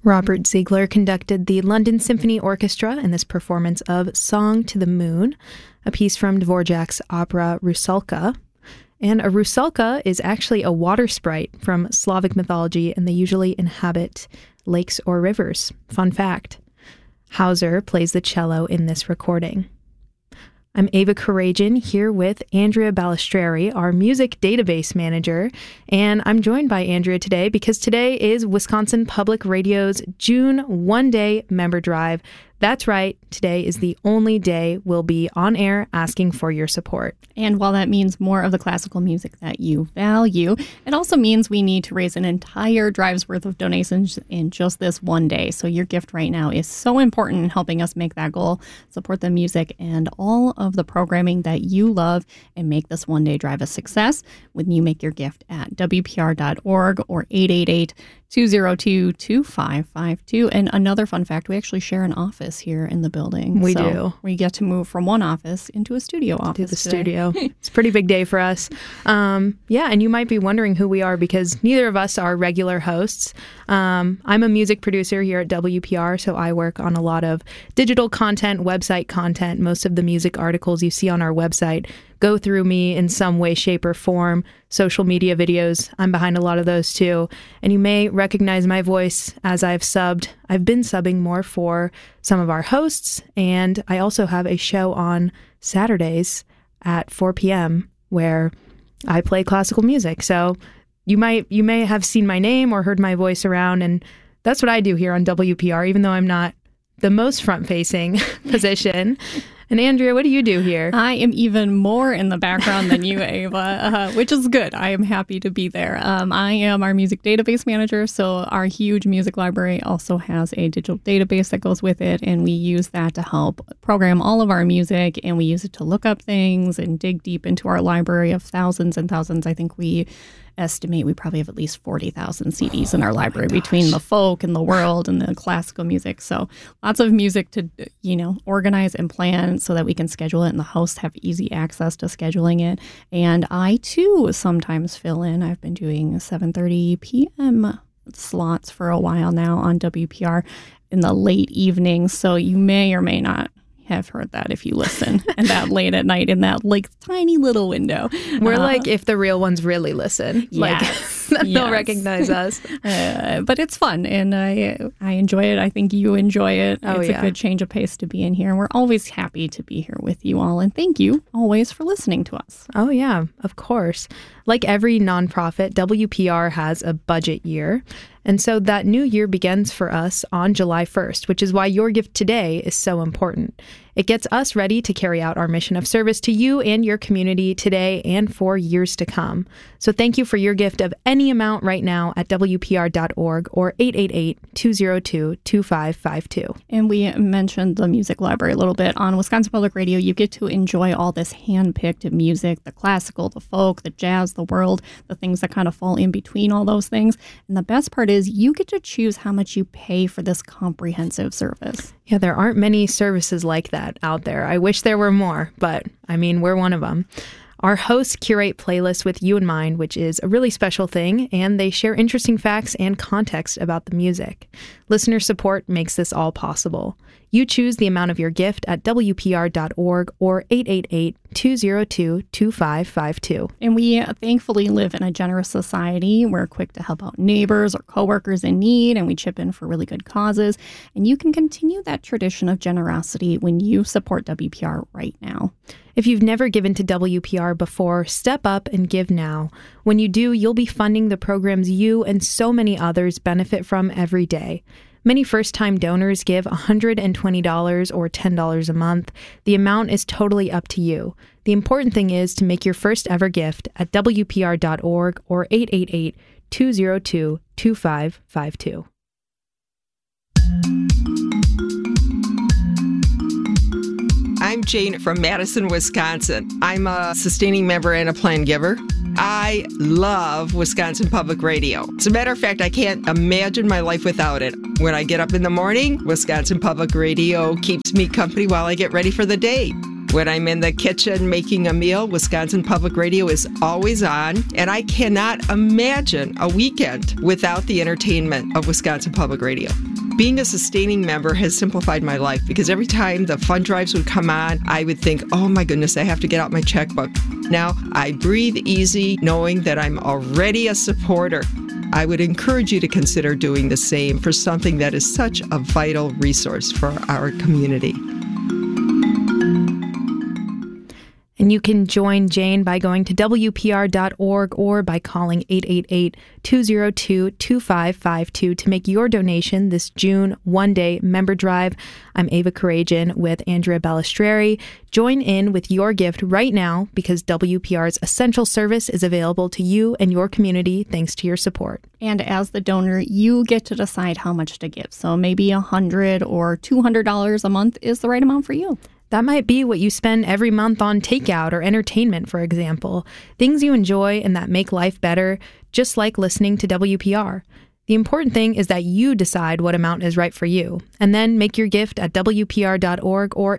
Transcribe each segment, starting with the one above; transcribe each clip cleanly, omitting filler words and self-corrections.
Robert Ziegler conducted the London Symphony Orchestra in this performance of Song to the Moon, a piece from Dvorak's opera Rusalka. And a rusalka is actually a water sprite from Slavic mythology, and they usually inhabit lakes or rivers. Fun fact. Hauser plays the cello in this recording. I'm Ava Karajan here with Andrea Balistreri, our music database manager, and I'm joined by Andrea today because today is Wisconsin Public Radio's June one-day member drive. That's right, today is the only day we'll be on air asking for your support. And while that means more of the classical music that you value, it also means we need to raise an entire drive's worth of donations in just this one day. So your gift right now is so important in helping us make that goal, support the music and all of the programming that you love, and make this one-day drive a success when you make your gift at WPR.org or 888-202-2552. And another fun fact, we actually share an office here in the building. We do. We get to move from one office into a studio office. To the studio. It's a pretty big day for us. And you might be wondering who we are because neither of us are regular hosts. I'm a music producer here at WPR, so I work on a lot of digital content, website content. Most of the music articles you see on our website go through me in some way, shape, or form. Social media videos, I'm behind a lot of those too. And you may recognize my voice as I've subbed. I've been subbing more for some of our hosts, and I also have a show on Saturdays at 4 p.m. where I play classical music. So you may have seen my name or heard my voice around, and that's what I do here on WPR, even though I'm not the most front-facing position. And Andrea, what do you do here? I am even more in the background than you, Ava, which is good. I am happy to be there. I am our music database manager, so our huge music library also has a digital database that goes with it, and we use that to help program all of our music, and we use it to look up things and dig deep into our library of thousands and thousands. I think we estimate we probably have at least 40,000 CDs in our library between the folk and the world and the classical music. So lots of music to, organize and plan so that we can schedule it, and the hosts have easy access to scheduling it. And I, too, sometimes fill in. I've been doing 7:30 p.m. slots for a while now on WPR in the late evenings. So you may or may not have heard that if you listen and that late at night in that tiny little window. We're like if the real ones really listen. Yes, they'll recognize us. But it's fun and I enjoy it. I think you enjoy it. It's a good change of pace to be in here. And we're always happy to be here with you all. And thank you always for listening to us. Oh, yeah, of course. Like every nonprofit, WPR has a budget year. And so that new year begins for us on July 1st, which is why your gift today is so important. It gets us ready to carry out our mission of service to you and your community today and for years to come. So thank you for your gift of any amount right now at WPR.org or 888-202-2552. And we mentioned the music library a little bit. On Wisconsin Public Radio, you get to enjoy all this hand-picked music, the classical, the folk, the jazz, the world, the things that kind of fall in between all those things. And the best part is you get to choose how much you pay for this comprehensive service. Yeah, there aren't many services like that out there. I wish there were more, but we're one of them. Our hosts curate playlists with you in mind, which is a really special thing, and they share interesting facts and context about the music. Listener support makes this all possible. You choose the amount of your gift at WPR.org or 888-202-2552. And we thankfully live in a generous society. We're quick to help out neighbors or coworkers in need, and we chip in for really good causes. And you can continue that tradition of generosity when you support WPR right now. If you've never given to WPR before, step up and give now. When you do, you'll be funding the programs you and so many others benefit from every day. Many first-time donors give $120 or $10 a month. The amount is totally up to you. The important thing is to make your first ever gift at WPR.org or 888-202-2552. I'm Jane from Madison, Wisconsin. I'm a sustaining member and a plan giver. I love Wisconsin Public Radio. As a matter of fact, I can't imagine my life without it. When I get up in the morning, Wisconsin Public Radio keeps me company while I get ready for the day. When I'm in the kitchen making a meal, Wisconsin Public Radio is always on, and I cannot imagine a weekend without the entertainment of Wisconsin Public Radio. Being a sustaining member has simplified my life because every time the fund drives would come on, I would think, oh my goodness, I have to get out my checkbook. Now I breathe easy knowing that I'm already a supporter. I would encourage you to consider doing the same for something that is such a vital resource for our community. And you can join Jane by going to WPR.org or by calling 888-202-2552 to make your donation this June one-day member drive. I'm Ava Karajan with Andrea Balistreri. Join in with your gift right now because WPR's essential service is available to you and your community thanks to your support. And as the donor, you get to decide how much to give. So maybe $100 or $200 a month is the right amount for you. That might be what you spend every month on takeout or entertainment, for example. Things you enjoy and that make life better, just like listening to WPR. The important thing is that you decide what amount is right for you, and then make your gift at WPR.org or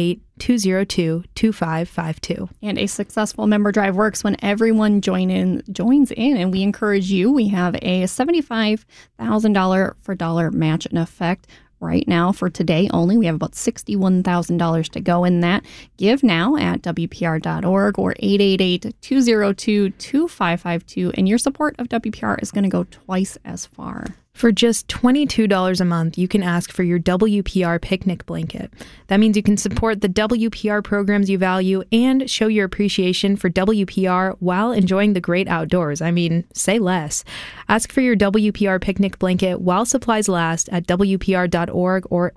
888-202-2552. And a successful member drive works when everyone joins in, and we encourage you. We have a $75,000 for dollar match in effect. Right now, for today only, we have about $61,000 to go in that. Give now at WPR.org or 888-202-2552, and your support of WPR is going to go twice as far. For just $22 a month, you can ask for your WPR picnic blanket. That means you can support the WPR programs you value and show your appreciation for WPR while enjoying the great outdoors. I mean, say less. Ask for your WPR picnic blanket while supplies last at WPR.org or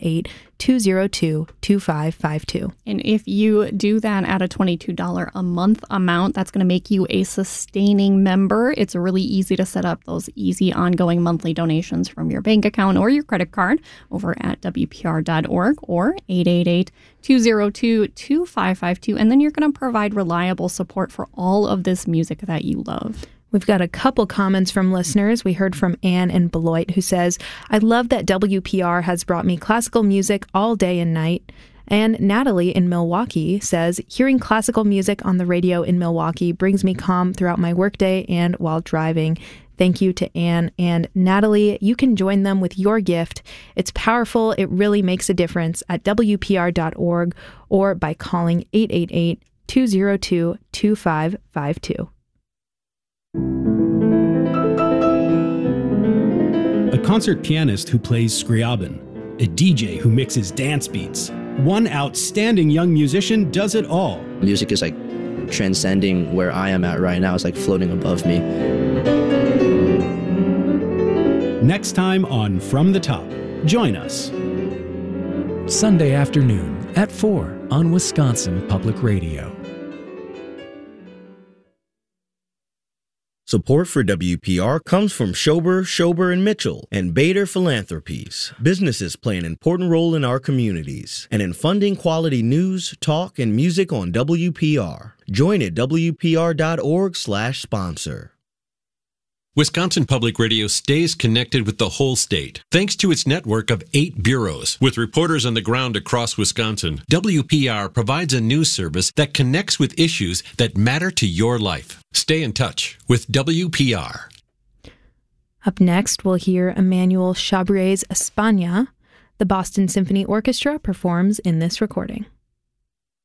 888-202-2552. And if you do that at a $22 a month amount, that's going to make you a sustaining member. It's really easy to set up those easy ongoing monthly donations from your bank account or your credit card over at WPR.org or 888-202-2552. And then you're going to provide reliable support for all of this music that you love. We've got a couple comments from listeners. We heard from Anne in Beloit who says, I love that WPR has brought me classical music all day and night. And Natalie in Milwaukee says, hearing classical music on the radio in Milwaukee brings me calm throughout my workday and while driving. Thank you to Anne and Natalie. You can join them with your gift. It's powerful. It really makes a difference at WPR.org or by calling 888-202-2552. A concert pianist who plays Scriabin, a DJ who mixes dance beats. One outstanding young musician does it all. Music is like transcending where I am at right now. It's like floating above me. Next time on From the Top, join us. Sunday afternoon at 4 on Wisconsin Public Radio. Support for WPR comes from Schober & Mitchell and Bader Philanthropies. Businesses play an important role in our communities and in funding quality news, talk, and music on WPR. Join at WPR.org/sponsor. Wisconsin Public Radio stays connected with the whole state. Thanks to its network of 8 bureaus, with reporters on the ground across Wisconsin, WPR provides a news service that connects with issues that matter to your life. Stay in touch with WPR. Up next, we'll hear Emmanuel Chabrier's España. The Boston Symphony Orchestra performs in this recording.